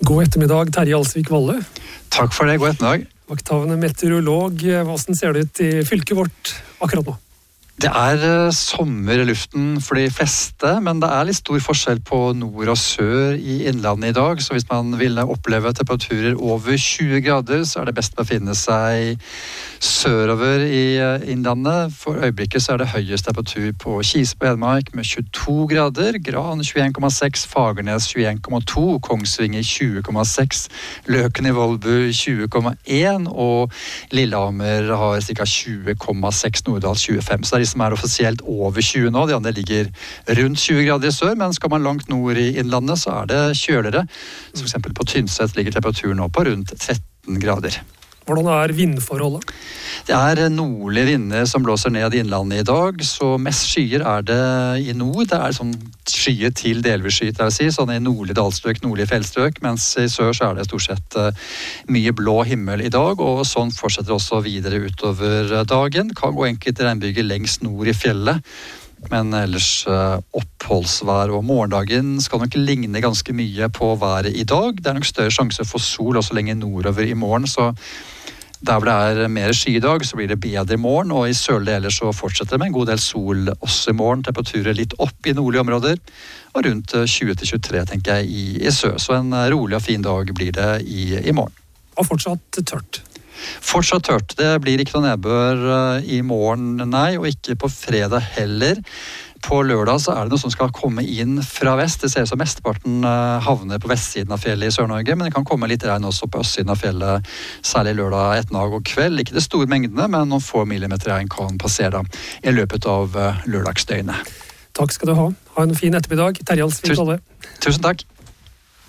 God ettermiddag, Terje Alsvik Valle. Takk for det, god ettermiddag. Vakthavende meteorolog, hvordan ser det ut i fylket vårt akkurat nå? Det sommer i luften for de fleste, men det litt stor forskjell på nord og sør i innlandet i dag. Så hvis man vil oppleve temperaturer over 20 grader, så det best å befinne seg sørover i innlandet. For øyeblikket så det høyest temperatur på Kise på Hedmark med 22 grader, Gran 21,6, Fagernes 21,2, Kongsvinger 20,6, Løken i Volbu 20,1 og Lillehammer har ca. 20,6, Norddal 25. Så det som offisielt over 20 nå, de andre ligger rundt 20 grader i sør, men skal man langt nord i innlandet så det kjøligere. Så for eksempel på Tynset ligger temperaturen nå på rundt 13 grader. Hvordan vindforholdet? Det nordlige vinder som blåser ned i innlandet i dag, så mest skyer det i nord. Det sånn skyer til delvis skyet, det vil si, sånn i nordlige dalstrøk, nordlige fjellstrøk, mens i sør så det stort sett mye blå himmel i dag, og sånn fortsetter også videre utover dagen. Kan gå enkelte regnbyger lengst nord i fjellet, men ellers oppholdsvær, og morgendagen skal nok ligne ganske mye på været i dag. Det nok større sjanse for sol også lenger nordover i morgen, så der hvor det mer sky i dag, så blir det bedre i morgen, og i sørlige deler så fortsetter det med en god del sol også i morgen. Temperaturer litt opp i nordlige områder, og rundt 20-23 tenker jeg i sør. Så en rolig og fin dag blir det i morgen. Og fortsatt tørt? Fortsatt tørt. Det blir ikke noe nedbør i morgen, nei, og ikke på fredag heller. På lørdag så det noe som skal komme inn fra vest. Det ser ut som mesteparten havner på vestsiden av fjellet i Sør-Norge, men det kan komme litt regn også på østsiden av fjellet, særlig lørdag ettermiddag og kveld. Ikke det store mengdene, men noen få millimeter regn kan passere i løpet av lørdagsdøgnet. Takk skal du ha. Ha en fin ettermiddag, Terje Alsvik Valle. Tusen takk.